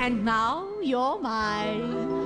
And now you're mine.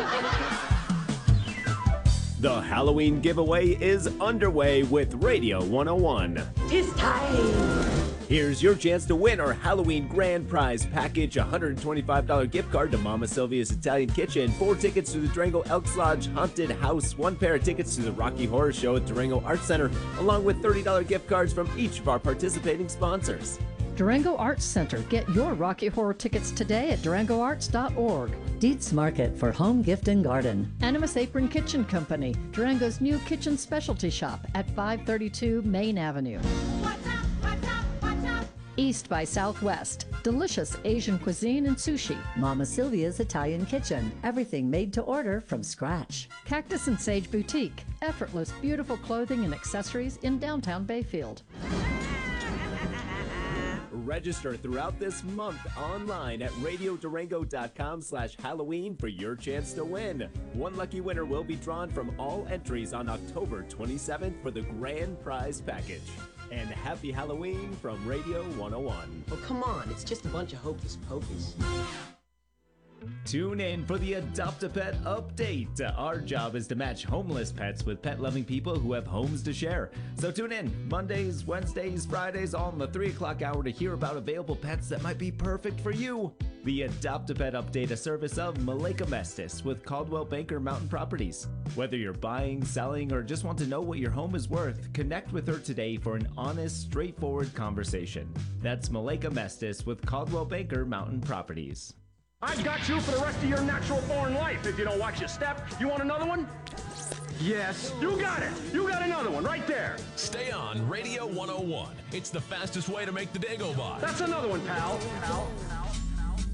The Halloween giveaway is underway with Radio 101. It's time. Here's your chance to win our Halloween grand prize package, a $125 gift card to Mama Sylvia's Italian Kitchen, 4 tickets to the Durango Elks Lodge Haunted House, 1 pair of tickets to the Rocky Horror Show at Durango Arts Center, along with $30 gift cards from each of our participating sponsors. Durango Arts Center. Get your Rocky Horror tickets today at durangoarts.org. Dietz Market for Home Gift and Garden. Animus Apron Kitchen Company, Durango's new kitchen specialty shop at 532 Main Avenue. East by Southwest. Delicious Asian cuisine and sushi. Mama Sylvia's Italian Kitchen. Everything made to order from scratch. Cactus and Sage Boutique. Effortless, beautiful clothing and accessories in downtown Bayfield. Register throughout this month online at radiodurango.com/Halloween for your chance to win. One lucky winner will be drawn from all entries on October 27th for the grand prize package. And happy Halloween from Radio 101. Oh, come on. It's just a bunch of hocus pocus. Tune in for the Adopt-A-Pet update. Our job is to match homeless pets with pet-loving people who have homes to share. So tune in Mondays, Wednesdays, Fridays, all in the 3 o'clock hour to hear about available pets that might be perfect for you. The Adopt-A-Pet update, a service of Malika Mestis with Caldwell Banker Mountain Properties. Whether you're buying, selling, or just want to know what your home is worth, connect with her today for an honest, straightforward conversation. That's Malika Mestis with Caldwell Banker Mountain Properties. I've got you for the rest of your natural born life if you don't watch your step. You want another one? Yes, you got it. You got another one right there. Stay on Radio 101. It's the fastest way to make the day go by. That's another one, pal.